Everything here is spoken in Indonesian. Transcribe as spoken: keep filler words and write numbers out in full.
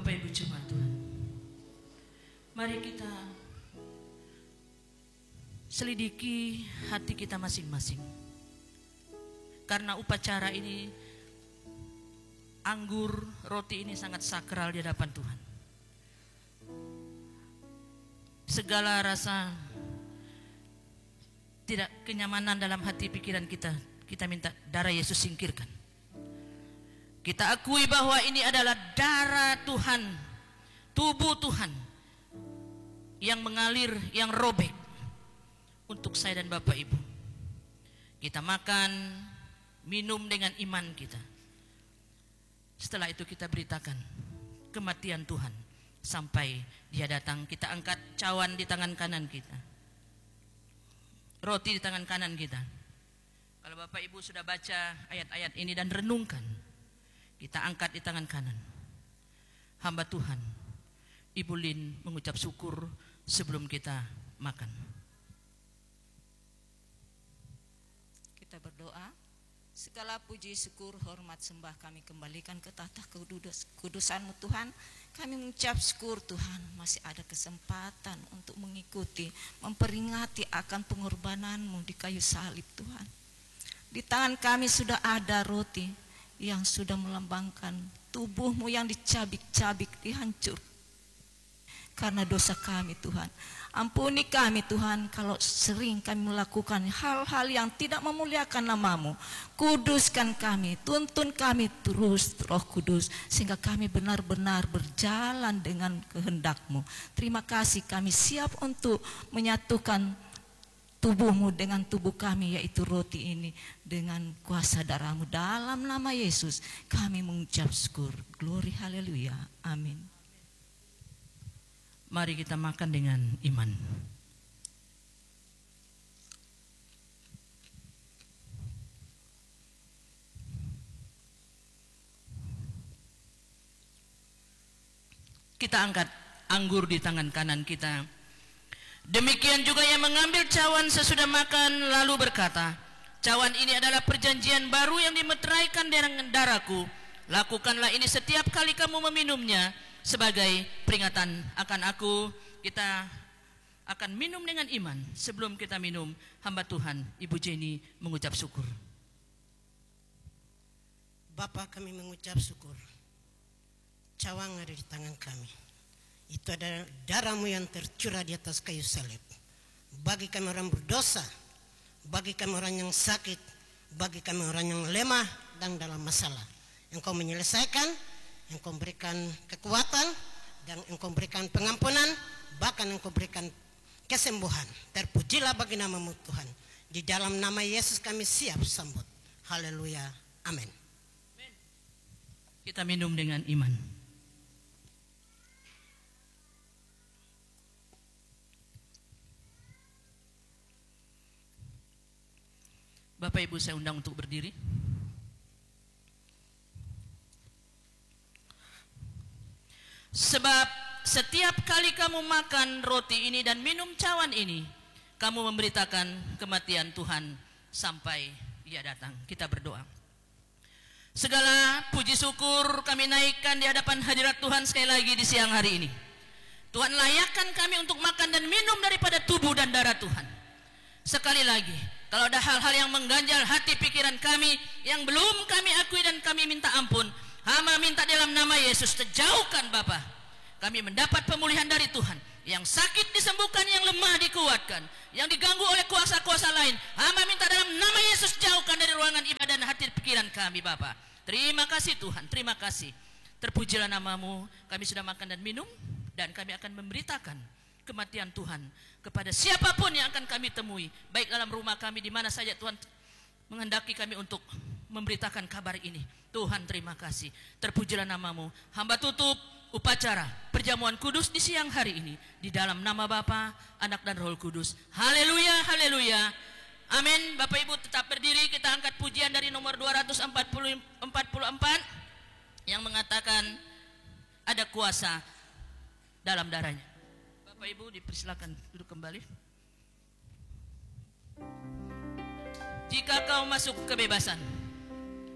Bapak Ibu jemaat Tuhan, mari kita selidiki hati kita masing-masing. Karena upacara ini, anggur, roti ini sangat sakral di hadapan Tuhan. Segala rasa tidak kenyamanan dalam hati pikiran kita, kita minta darah Yesus singkirkan. Kita akui bahwa ini adalah darah Tuhan, tubuh Tuhan yang mengalir, yang robek untuk saya dan Bapak Ibu. Kita makan, minum dengan iman kita. Setelah itu kita beritakan kematian Tuhan sampai Dia datang. Kita angkat cawan di tangan kanan kita, roti di tangan kanan kita. Kalau Bapak Ibu sudah baca ayat-ayat ini dan renungkan, kita angkat di tangan kanan. Hamba Tuhan, Ibu Lin mengucap syukur sebelum kita makan. Kita berdoa. Segala puji, syukur, hormat, sembah kami kembalikan ke tahta kudus, kudusan-Mu Tuhan. Kami mengucap syukur Tuhan, masih ada kesempatan untuk mengikuti, memperingati akan pengorbanan-Mu di kayu salib Tuhan. Di tangan kami sudah ada roti yang sudah melambangkan tubuh-Mu yang dicabik-cabik, dihancur karena dosa kami Tuhan. Ampuni kami Tuhan kalau sering kami melakukan hal-hal yang tidak memuliakan nama-Mu. Kuduskan kami, tuntun kami terus Roh Kudus, sehingga kami benar-benar berjalan dengan kehendak-Mu. Terima kasih, kami siap untuk menyatukan tubuh-Mu dengan tubuh kami, yaitu roti ini, dengan kuasa darah-Mu. Dalam nama Yesus kami mengucap syukur. Glory, haleluya, amin. Mari kita makan dengan iman. Kita angkat anggur di tangan kanan kita. Demikian juga yang mengambil cawan sesudah makan lalu berkata, cawan ini adalah perjanjian baru yang dimeteraikan dengan darahku. Lakukanlah ini setiap kali kamu meminumnya sebagai peringatan akan aku. Kita akan minum dengan iman. Sebelum kita minum, hamba Tuhan Ibu Jenny mengucap syukur. Bapa, kami mengucap syukur. Cawang ada di tangan kami. Itu adalah darah-Mu yang tercurah di atas kayu salib. Bagi kami orang berdosa, bagi kami orang yang sakit, bagi kami orang yang lemah dan dalam masalah, Engkau menyelesaikan, Engkau berikan kekuatan, dan Engkau berikan pengampunan, bahkan Engkau berikan kesembuhan. Terpujilah bagi nama-Mu Tuhan. Di dalam nama Yesus kami siap sambut. Haleluya, amin. Kita minum dengan iman. Bapak Ibu, saya undang untuk berdiri. Sebab setiap kali kamu makan roti ini dan minum cawan ini, kamu memberitakan kematian Tuhan sampai Dia datang. Kita berdoa. Segala puji syukur kami naikkan di hadapan hadirat Tuhan sekali lagi di siang hari ini. Tuhan layakkan kami untuk makan dan minum daripada tubuh dan darah Tuhan. Sekali lagi, kalau ada hal-hal yang mengganjal hati pikiran kami, yang belum kami akui dan kami minta ampun, hamba minta dalam nama Yesus, terjauhkan Bapa. Kami mendapat pemulihan dari Tuhan. Yang sakit disembuhkan, yang lemah dikuatkan, yang diganggu oleh kuasa-kuasa lain, hamba minta dalam nama Yesus, jauhkan dari ruangan ibadah dan hati pikiran kami Bapa. Terima kasih Tuhan, terima kasih. Terpujilah nama-Mu. Kami sudah makan dan minum, dan kami akan memberitakan kematian Tuhan kepada siapapun yang akan kami temui, baik dalam rumah kami, di mana saja Tuhan menghendaki kami untuk memberitakan kabar ini. Tuhan terima kasih. Terpujilah nama-Mu. Hamba tutup upacara perjamuan kudus di siang hari ini di dalam nama Bapa, Anak dan Roh Kudus. Haleluya, haleluya. Amin. Bapak Ibu tetap berdiri. Kita angkat pujian dari nomor dua ratus empat puluh empat yang mengatakan ada kuasa dalam darahnya. Bapak Ibu dipersilakan duduk kembali. Jika kau masuk kebebasan,